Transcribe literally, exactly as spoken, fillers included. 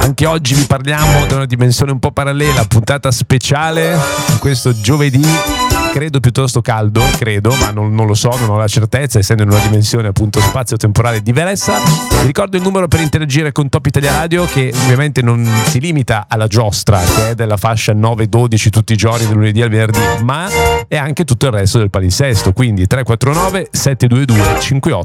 Anche oggi vi parliamo di una dimensione un po' parallela, puntata speciale in questo giovedì, credo piuttosto caldo, credo, ma non, non lo so, non ho la certezza, essendo in una dimensione appunto spazio-temporale diversa. Vi ricordo il numero per interagire con Top Italia Radio, che ovviamente non si limita alla giostra, che è della fascia nove dodici tutti i giorni, dal lunedì al venerdì, ma è anche tutto il resto del palinsesto, quindi tre quattro nove sette due due cinque otto